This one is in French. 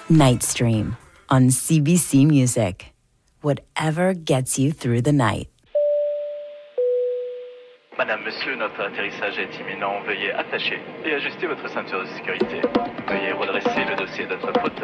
Night Stream on CBC Music. Whatever gets you through the night. Madame, monsieur, notre atterrissage est imminent. Veuillez attacher et ajuster votre ceinture de sécurité. Veuillez redresser le dossier de notre fauteuil.